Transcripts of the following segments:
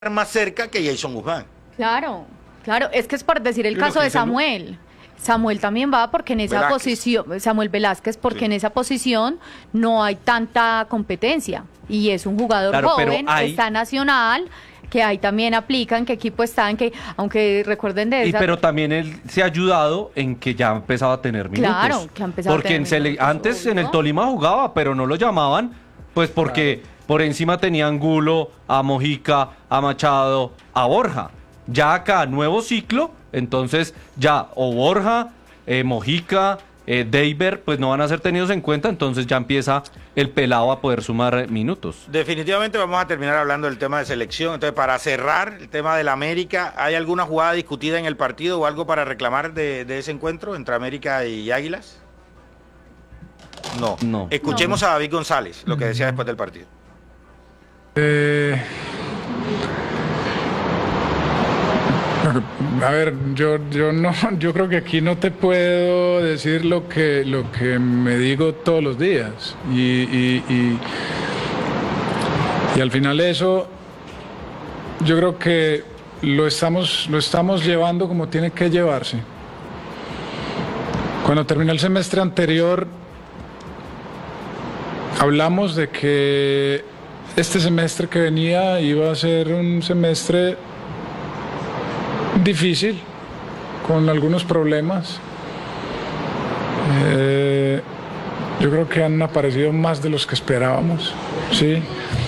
más cerca que Jason Guzmán. Claro, claro, es que es por decir el Yo lo caso que de dice Lu- Samuel. Samuel también va porque en esa Velázquez. posición, Samuel Velázquez, porque Sí. en esa posición no hay tanta competencia y es un jugador Claro, pero joven, hay- está nacional, que ahí también aplica en qué equipo está, en que, aunque recuerden de esa... Pero también él se ha ayudado en que ya ha empezado a tener minutos. Claro, que ha empezado a porque tener minutos, antes en el obvio. Tolima jugaba, pero no lo llamaban, pues porque por encima tenía a Angulo, a Mojica, a Machado, a Borja. Ya acá, nuevo ciclo, entonces ya o Borja, Mojica, Deiber, pues no van a ser tenidos en cuenta, entonces ya empieza el pelado a poder sumar minutos. Definitivamente vamos a terminar hablando del tema de selección. Entonces, para cerrar el tema del América, ¿hay alguna jugada discutida en el partido o algo para reclamar de ese encuentro entre América y Águilas? No. No. Escuchemos a David González, lo que decía después del partido. A ver, yo no, yo creo que aquí no te puedo decir lo que me digo todos los días y al final eso yo creo que lo estamos llevando como tiene que llevarse. Cuando terminó el semestre anterior hablamos de que este semestre que venía iba a ser un semestre difícil, con algunos problemas. Yo creo que han aparecido más de los que esperábamos, sí.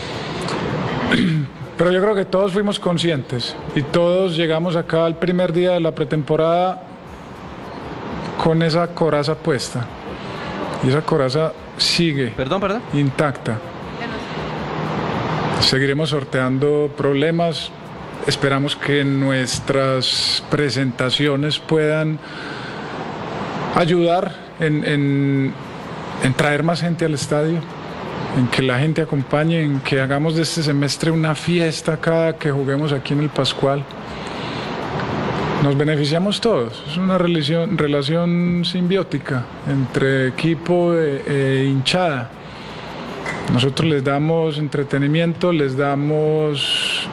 Pero yo creo que todos fuimos conscientes y todos llegamos acá al primer día de la pretemporada con esa coraza puesta. Y esa coraza sigue Perdón. intacta. Seguiremos sorteando problemas. Esperamos que nuestras presentaciones puedan ayudar en traer más gente al estadio, en que la gente acompañe, en que hagamos de este semestre una fiesta cada que juguemos aquí en el Pascual. Nos beneficiamos todos, es una relación simbiótica entre equipo e hinchada. Nosotros les damos entretenimiento, les damos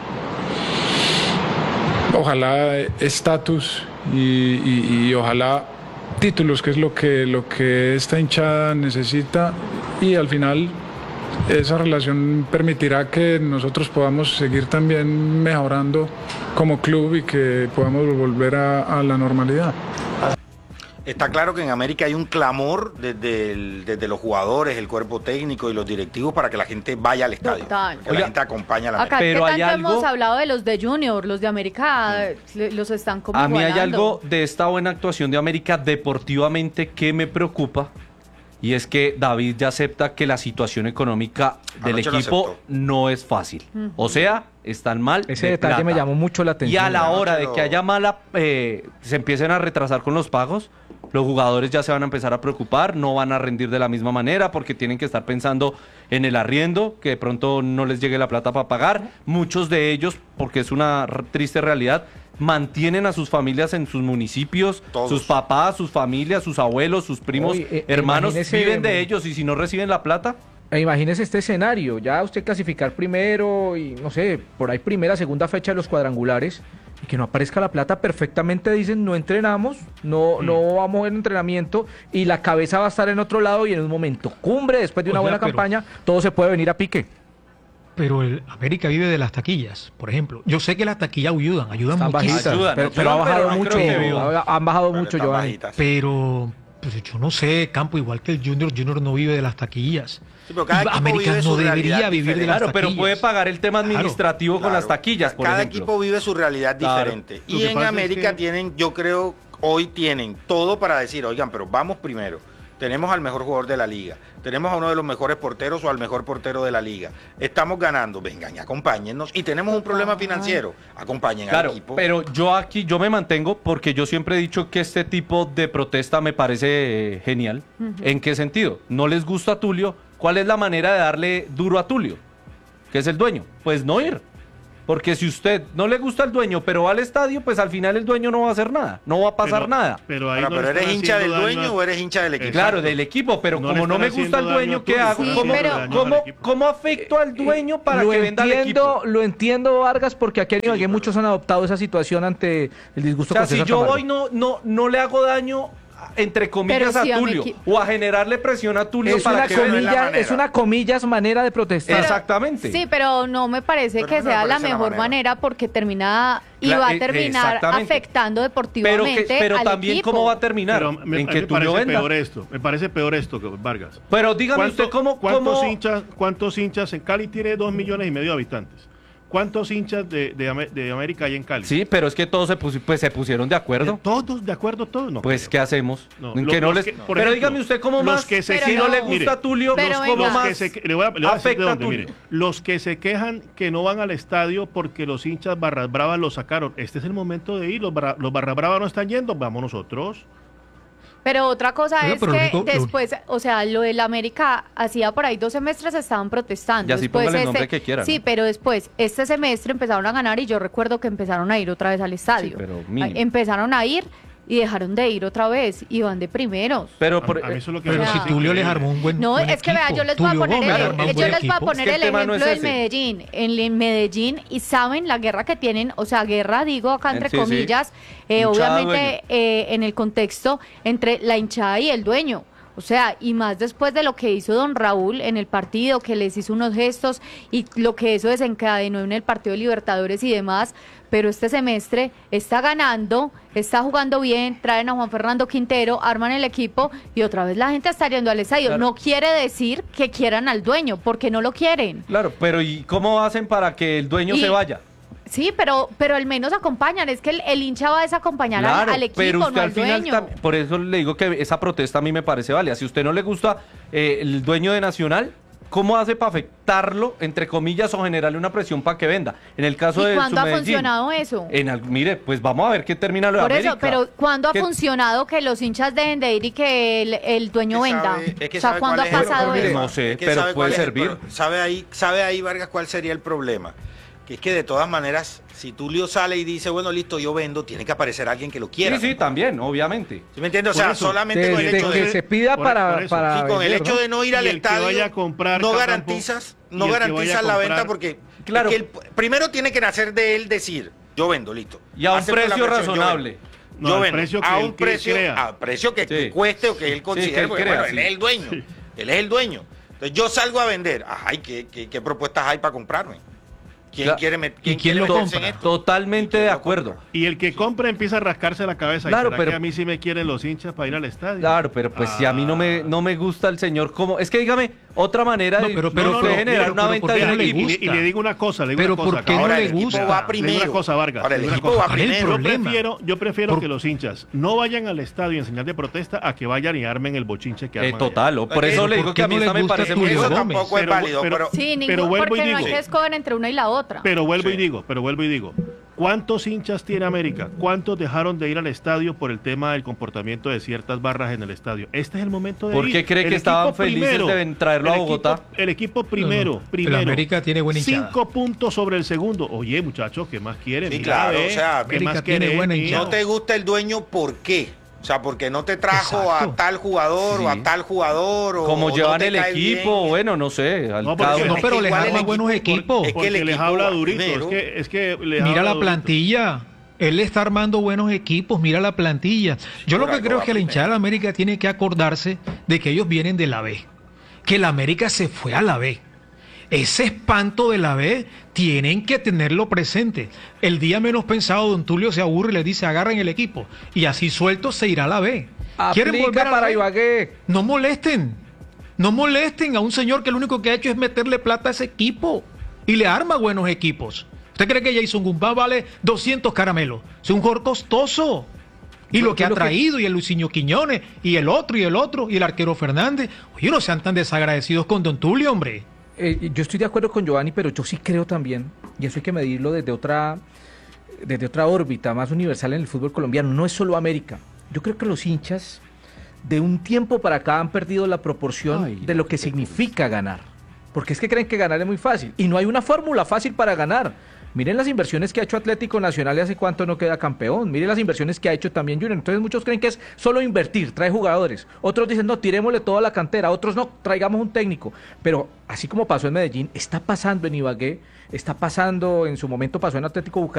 ojalá estatus y ojalá títulos, que es lo que esta hinchada necesita, y al final esa relación permitirá que nosotros podamos seguir también mejorando como club y que podamos volver a la normalidad. Está claro que en América hay un clamor desde los jugadores, el cuerpo técnico y los directivos para que la gente vaya al estadio. Total. Que la gente acompañe a la Acá, América. Pero ¿qué hay tanto algo- hemos hablado de los de Junior, los de América, los están como A mí hay igualando? algo de esta buena actuación de América deportivamente que me preocupa, y es que David ya acepta que la situación económica del Anoche lo equipo aceptó. no es fácil. O sea, están mal. Ese de detalle plata. me llamó mucho la Y atención. a la Anoche hora de lo- que haya se empiecen a retrasar con los pagos, los jugadores ya se van a empezar a preocupar, no van a rendir de la misma manera porque tienen que estar pensando en el arriendo, que de pronto no les llegue la plata para pagar. Muchos de ellos, porque es una triste realidad, mantienen a sus familias en sus municipios, Todos. sus papás, sus familias, sus abuelos, sus primos, Oye, hermanos, imagínese, viven de ellos, y si no reciben la plata, Imagínese este escenario, ya usted clasificar primero y no sé, por ahí primera, segunda fecha de los cuadrangulares y que no aparezca la plata, perfectamente dicen no entrenamos, no vamos en entrenamiento y la cabeza va a estar en otro lado y en un momento cumbre, después de una O sea, buena pero- campaña, todo se puede venir a pique. Pero el América vive de las taquillas, por ejemplo. Yo sé que las taquillas ayudan Están muchísimo. bajitas, Ayudan, pero ayudan, ha bajado pero no mucho, creo que vivan. han bajado Pero mucho, están Giovanni. bajitas. Pero pues, yo no sé, Campo, igual que el Junior no vive de las taquillas. Sí, pero cada Y equipo América vive no su debería realidad vivir de diferente. las claro, pero taquillas. puede pagar el tema Claro, administrativo con Claro. las taquillas, por Cada ejemplo. equipo vive su realidad Claro. diferente. Lo Y que en pasa es América que- tienen, yo creo, hoy tienen todo para decir, oigan, pero vamos primero. Tenemos al mejor jugador de la liga. Tenemos a uno de los mejores porteros o al mejor portero de la liga. Estamos ganando. Vengan y acompáñennos. Y tenemos un problema financiero. Acompañen al Claro, equipo. pero yo me mantengo porque yo siempre he dicho que este tipo de protesta me parece genial. ¿En qué sentido? ¿No les gusta a Tulio? ¿Cuál es la manera de darle duro a Tulio? Que es el dueño. Pues no ir. Porque si usted no le gusta el dueño, pero va al estadio, pues al final el dueño no va a hacer nada, no va a pasar nada. Pero, ahí Pero ¿eres hincha del dueño o eres hincha del equipo? Claro, del equipo, pero No como le no me están gusta el haciendo dueño, daño ¿qué tú, hago? le están ¿Cómo, haciendo daño al equipo. cómo afecto al dueño para que venda al equipo? Lo entiendo, Vargas, porque aquí en Ibagué muchos han adoptado esa situación ante el disgusto O sea, con si César yo Camargo. voy no le hago daño entre comillas Pero sí a a mi Tulio equi- o a generarle presión a Tulio Es para una, que no es la comilla, manera. es una comillas manera de protestar. Exactamente. Sí, pero no me parece Pero que no me sea la parece la mejor manera. manera porque termina y Cla- va a terminar exactamente. afectando pero deportivamente pero al también equipo. cómo va a terminar Pero en a mí que me Tulio parece venda. peor esto, Vargas. Pero dígame usted ¿Cuántos hinchas en Cali tiene 2,5 millones de habitantes? ¿Cuántos hinchas de América hay en Cali? Sí, pero es que todos se pusieron de acuerdo. ¿Todos de acuerdo? Todos no. Pues, ¿qué hacemos? No, ¿En lo- que no los les... que- por pero ejemplo, dígame usted cómo los más, que se si no quejan- le gusta a Tulio, Pero ¿cómo venga. más le voy a decir de afecta a dónde, Tulio? mire. Los que se quejan que no van al estadio porque los hinchas barras bravas los sacaron. Este es el momento de ir. Los barras bravas no están yendo, vamos nosotros. Pero otra cosa Oiga, es pero que lo- después, o sea, lo del América hacía por ahí 2 semestres estaban protestando. Y así Después póngale el nombre que quieran, Sí, ¿no? pero después, este semestre empezaron a ganar y yo recuerdo que empezaron a ir otra vez al estadio. pero mínimo. Empezaron a ir y dejaron de ir otra vez y van de primeros. Pero A mí eso es lo que Pero me si parece Tulio les increíble. armó un buen No, buen es que vea, equipo. yo les voy a Tulio poner Gómez el, armó un yo buen les voy a equipo. poner Es que el el tema no ejemplo es del ese. Medellín. En Medellín, y saben la guerra que tienen, o sea, guerra digo acá entre Sí, sí. comillas, Hinchada, obviamente en el contexto entre la hinchada y el dueño. O sea, y más después de lo que hizo don Raúl en el partido, que les hizo unos gestos y lo que eso desencadenó en el partido de Libertadores y demás, pero este semestre está ganando, está jugando bien, traen a Juan Fernando Quintero, arman el equipo y otra vez la gente está yendo al estadio. Claro. No quiere decir que quieran al dueño, porque no lo quieren. Claro, pero ¿y cómo hacen para que el dueño Y- se vaya? Sí, pero al menos acompañan. Es que el hincha va a desacompañar Claro, al equipo, pero usted no al al final dueño. por eso le digo que esa protesta a mí me parece válida. Si a usted no le gusta el dueño de Nacional, ¿cómo hace para afectarlo, entre comillas, o generarle una presión para que venda? En el caso de ¿Y cuándo su ha Medellín, funcionado eso? mire, pues vamos a ver qué termina lo de Por eso, América. pero ¿cuándo ha ¿Qué- funcionado que los hinchas dejen de ir y que el dueño Es que venda? sabe- es que O sea, sabe ¿cuándo ha cuál es el pasado problema. eso? No sé, Es que pero sabe puede cuál es el servir. sabe ahí, Vargas, cuál sería el problema. Que es que de todas maneras, si Tulio sale y dice, bueno, listo, yo vendo, tiene que aparecer alguien que lo quiera. Sí, sí, también, obviamente. ¿Sí me entiendes? O Por sea, eso, solamente con el hecho que de... se pida por para, eso. para Sí, con el vender, hecho ¿no? de no ir al Y el que estadio, vaya a comprar, no Campo, garantizas, y no el que garantizas vaya a la comprar- venta porque Claro. es que primero tiene que nacer de él decir, yo vendo, listo. Y a un Acepto la precio presión, yo razonable. vendo. No, Yo al vendo. precio que a él un precio, crea. a precio que Sí. cueste o que él considere, que él porque, crea, bueno, sí. él es el dueño. Él es el dueño. Entonces yo salgo a vender. Ay, ¿qué propuestas hay para comprarme? ¿Quién Cla- quiere, ¿Y quién quiere lo meterse compra? en esto? Totalmente de acuerdo. Y el que compra empieza a rascarse la cabeza. Claro, ¿Y será pero- que a mí sí me quieren los hinchas para ir al estadio? Claro, pero pues si a mí no me gusta el señor, ¿cómo? Es que dígame, otra manera No, de pero- de no, usted no, generar pero- una pero venta ¿por qué de no un le equipo. gusta? Y le digo una cosa, Pero ¿por qué no Ahora le el equipo gusta? va Le digo primero. una cosa, Vargas. Ahora el le digo una equipo cosa. va ¿Cuál es el primero. problema? Yo prefiero Por- que los hinchas no vayan al estadio en señal de protesta a que vayan y armen el bochinche que arman. Total, por eso Pero le ¿por digo qué que a mí no le esta me gusta parece Tulio muy Eso Gómez? tampoco es Pero- válido, pero- pero... Sí, Pero vuelvo y porque no hay digo. que escoger entre una y la otra. Pero vuelvo Sí. y digo, ¿cuántos hinchas tiene América? ¿Cuántos dejaron de ir al estadio por el tema del comportamiento de ciertas barras en el estadio? Este es el momento de ¿Por ir. qué cree que El estaban equipo felices de traerlo a el equipo- Bogotá? El equipo primero, No, no. primero. El América tiene buena hinchada. 5 puntos sobre el segundo. Oye, muchachos, ¿qué más quieren? Sí, Mira, claro, ve, o sea, ¿qué América más tiene quieren? buena Mira. hinchada. No te gusta el dueño, ¿por qué? O sea, porque no te trajo Exacto. a tal jugador Sí. o a tal jugador o Como o llevan no te el cae equipo, bien. bueno, no sé. No, cada porque uno- No, pero Es que les igual arma el buenos equipo- equipos. es que el Porque les equipo habla va durito. primero. Es que les Mira habla la durito. plantilla. Él está armando buenos equipos, mira la plantilla. Yo lo Por que algo creo va es que la primero. hinchada de la América tiene que acordarse de que ellos vienen de la B. Que la América se fue a la B. Ese espanto de la B tienen que tenerlo presente. El día menos pensado, don Tulio se aburre y le dice, agarren el equipo. Y así suelto se irá a la B. ¿Quieren Aplica volver a la para B? Ibagué. No molesten. No molesten a un señor que lo único que ha hecho es meterle plata a ese equipo. Y le arma buenos equipos. ¿Usted cree que Jason Guzmán vale 200 caramelos? Es un jugador costoso. Y Yo- lo que yo ha lo que- traído, y el Luisinho Quiñones, y el otro, y el arquero Fernández. Oye, no sean tan desagradecidos con don Tulio, hombre. Yo estoy de acuerdo con Giovanni, pero yo sí creo también, y eso hay que medirlo desde otra órbita más universal en el fútbol colombiano. No es solo América. Yo creo que los hinchas de un tiempo para acá han perdido la proporción Ay, de lo que significa ganar. Porque es que creen que ganar es muy fácil. Y no hay una fórmula fácil para ganar. Miren las inversiones que ha hecho Atlético Nacional y hace cuánto no queda campeón. Miren las inversiones que ha hecho también Junior. Entonces muchos creen que es solo invertir, trae jugadores. Otros dicen, no, tirémosle toda la cantera. Otros no, traigamos un técnico. Pero así como pasó en Medellín, está pasando en Ibagué, está pasando, en su momento pasó en Atlético Bucaramanga.